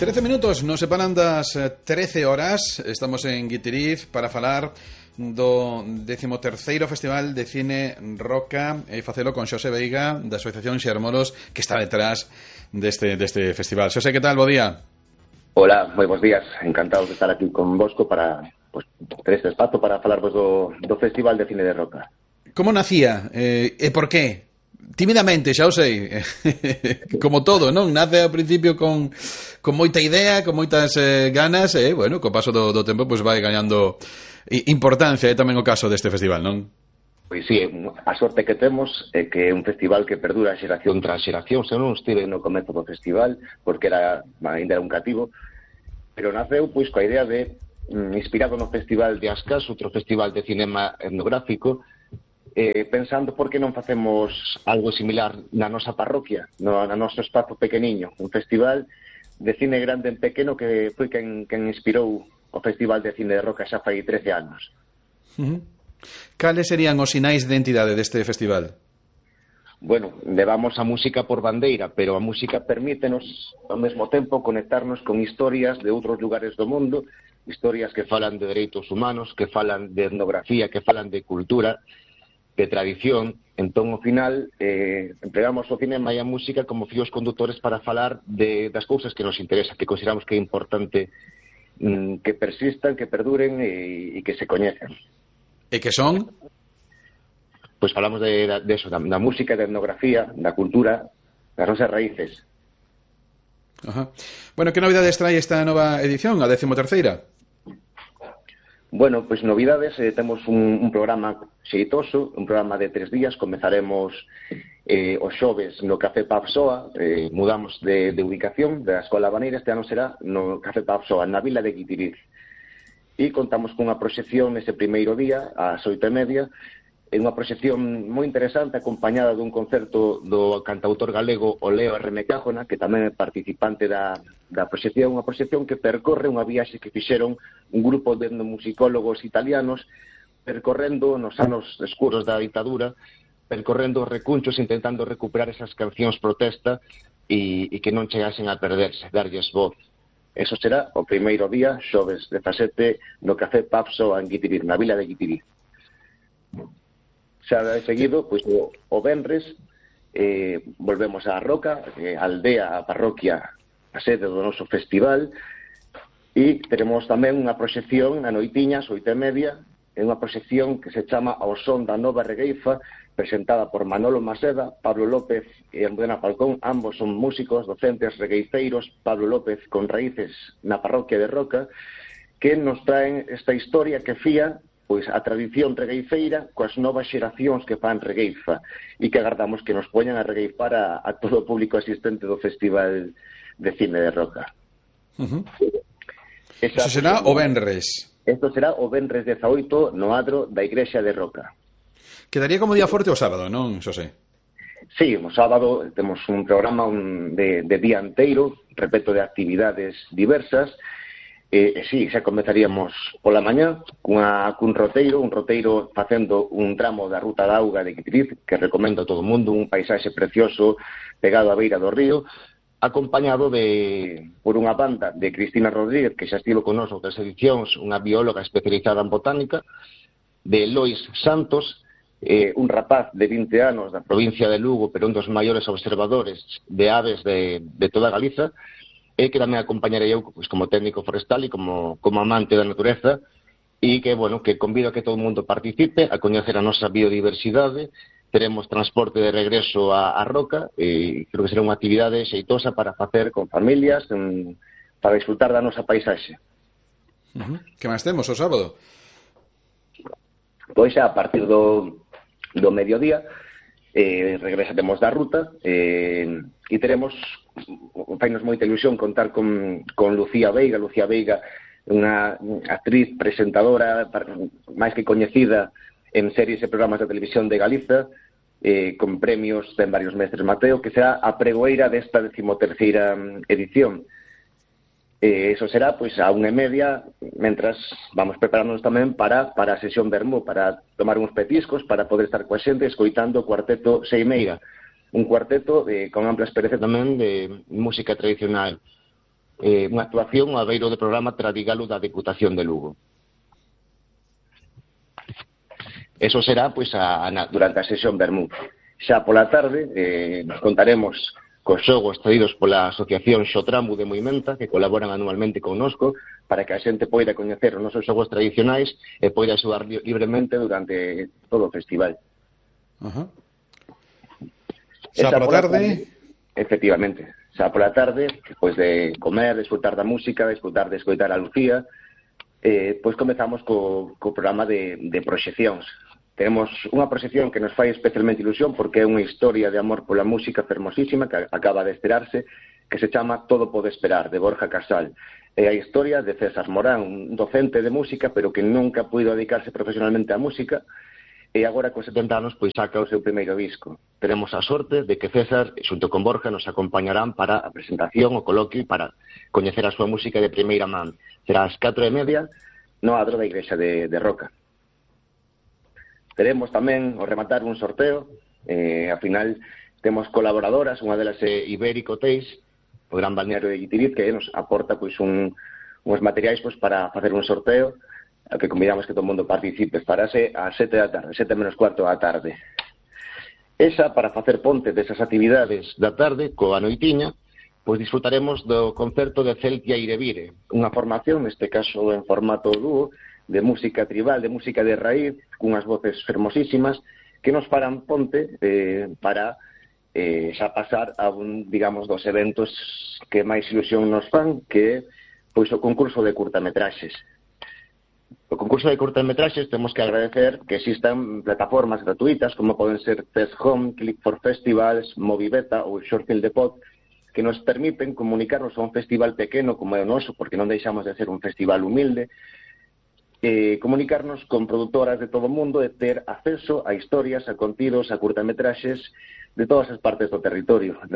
13 minutos nos separan das 13 horas. Estamos en Guitiriz para falar do 13º Festival de Cine Roca e facelo con Xosé Veiga da Asociación Xermoros, que está detrás deste festival. Xosé, que tal? Bo día. Hola, moi bons días. Encantado de estar aquí con vosco para ter este espazo para falarvos do Festival de Cine de Roca. Como nacía? E por qué? Tímidamente, xa o sei. Como todo, non? Nace ao principio con moita idea, con moitas ganas, e, bueno, co paso do tempo, pois vai gañando importancia. É tamén o caso deste festival, non? Pois sí, a sorte que temos é que é un festival que perdura xeración tras xeración. Se non estive no comezo do festival, porque ainda era un cativo, pero naceu pois coa idea de, inspirado no Festival de Ascas, outro festival de cinema etnográfico, pensando por que non facemos algo similar na nosa parroquia, no noso espazo pequeniño, un festival de cine grande en pequeno que foi quen inspirou o Festival de Cine de Roca xa fai 13 anos. Cales serían os sinais de identidade deste festival? Bueno, levamos a música por bandeira, pero a música permítenos ao mesmo tempo conectarnos con historias de outros lugares do mundo, historias que falan de dereitos humanos, que falan de etnografía, que falan de cultura, de tradición. Entón, ao final, empregamos o cinema e a música como fíos conductores para falar das cousas que nos interesan, que consideramos que é importante que persistan, que perduren e que se coñecen. E que son? Pois falamos de eso, da música, da etnografía, da cultura, das nosas raíces. Ajá. Bueno, que novidades trae esta nova edición, a 13ª? Bueno, pois novidades, temos un programa xeitoso, un programa de 3 días. Comezaremos os xoves no Café Papsoa, mudamos de ubicación da Escola Baneira, este ano será no Café Papsoa, na vila de Guitiriz. E contamos cunha proxección nese primeiro día, ás 8:30, unha proxección moi interesante, acompañada dun concerto do cantautor galego Oleo R. Mecájona, que tamén é participante da proxección, unha proxección que percorre unha viaxe que fixeron un grupo de etnomusicólogos italianos percorrendo nos anos escuros da ditadura, percorrendo os recunchos, intentando recuperar esas cancións protesta e que non chegasen a perderse, darlles voz. Eso será o primeiro día, xoves 17, no Café Papso en Guitiriz, na vila de Guitiriz. Xa de seguido, pois o venres, volvemos á Roca, a aldea, a parroquia, a sede do noso festival, e teremos tamén unha proxección na noitiña, ás 8:30, é unha proxección que se chama Ao son da nova regueifa, presentada por Manolo Maseda, Pablo López e Almudena Falcón. Ambos son músicos, docentes, regueifeiros. Pablo López con raíces na parroquia de Roca, que nos traen esta historia que fía pois a tradición regueifeira coas novas xeracións que fan regueifa e que agardamos que nos poñan a regueifar a todo o público asistente do Festival de Cine de Roca. Eso será o venres. Isto será o venres 18 no adro da Igrexa de Roca. Quedaría como día forte o sábado, non, Xosé? Sí, o sábado temos un programa de día inteiro, repleto de actividades diversas. Sí, xa comezaríamos pola mañá cun roteiro facendo un tramo da Ruta da Auga de Guitiriz, que recomendo a todo o mundo, un paisaxe precioso pegado á beira do río, acompañado por unha banda de Cristina Rodríguez, que xa estivo con nós outras edicións, unha bióloga especializada en botánica, de Lois Santos, un rapaz de 20 anos da provincia de Lugo, pero un dos maiores observadores de aves de toda Galiza, e que tamén acompañarei eu pois, como técnico forestal e como amante da natureza, e que, bueno, que convido a que todo o mundo participe, a coñecer a nosa biodiversidade. Teremos transporte de regreso a Roca, e creo que será unha actividade xeitosa para facer con familias, para disfrutar da nosa paisaxe. Que máis temos o sábado? Pois xa a partir do mediodía regresaremos da ruta e teremos, fainos moita ilusión contar con Lucía Veiga. Lucía Veiga é unha actriz presentadora máis que coñecida en series e programas de televisión de Galiza, con premios en varios mestres Mateo, que será a pregoeira desta 13ª edición. Eso será pois a 1:30, mentras vamos preparándonos tamén para a sesión vermú, para tomar uns petiscos, para poder estar coa xente escoitando o cuarteto Seimeira, un cuarteto con ampla experiencia tamén de música tradicional. unha actuación ao beiro do programa Tradigalo da Deputación de Lugo. Eso será durante a sesión Bermú. Xa pola tarde nos contaremos cos xogos traídos pola Asociación Xotramu de Moimenta, que colaboran anualmente connosco, para que a xente poida coñecer os nosos xogos tradicionais e poida xogar libremente durante todo o festival. Xa pola tarde? Efectivamente. Xa pola tarde, despois de comer, desfrutar da música, desfrutar de escoitar a Lucía, pois comezamos co programa de proxeccións. Tenemos unha proxección que nos fai especialmente ilusión porque é unha historia de amor pola música fermosísima que acaba de estrearse, que se chama Todo pode esperar, de Borja Casal. É a historia de César Morán, un docente de música, pero que nunca puido dedicarse profesionalmente á música, e agora con 70 anos pois saca o seu primeiro disco. Teremos a sorte de que César, xunto con Borja, nos acompañarán para a presentación, o coloquio e para coñecer a súa música de primeira man. Será ás 4:30 no adro da Igrexa de Roca. Teremos tamén, ao rematar, un sorteo. Ao final, temos colaboradoras, unha delas é Ibérico Hotéis, o gran balneario de Guitiriz, que nos aporta pois uns materiais pois para facer un sorteo, ao que convidamos que todo o mundo participe. Farase ás 7 da tarde, 7 menos cuarto da tarde. Esa, para facer ponte desas actividades da tarde, coa noitiña, pois disfrutaremos do concerto de Celtia Irevire, unha formación, neste caso en formato dúo, de música tribal, de música de raíz, cunhas voces fermosísimas, que nos farán ponte para xa pasar a digamos, dos eventos que máis ilusión nos fan, que é pois o concurso de curtametraxes. O concurso de curtametraxes temos que agradecer que existan plataformas gratuitas, como poden ser Test Home, Click for Festivals, Movibeta ou Shortfield Depot, que nos permiten comunicarnos a un festival pequeno como é o noso, porque non deixamos de ser un festival humilde, comunicarnos con produtoras de todo o mundo e ter acceso a historias, a contidos, a curtametraxes de todas as partes do territorio.